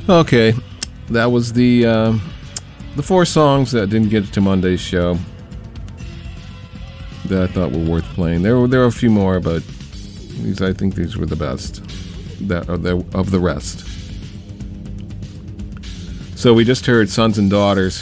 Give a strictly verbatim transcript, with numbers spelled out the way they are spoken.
Okay, that was the uh, the four songs that didn't get to Monday's show that I thought were worth playing. There were there were a few more, but these I think these were the best that of the, of the rest. So we just heard Sons and Daughters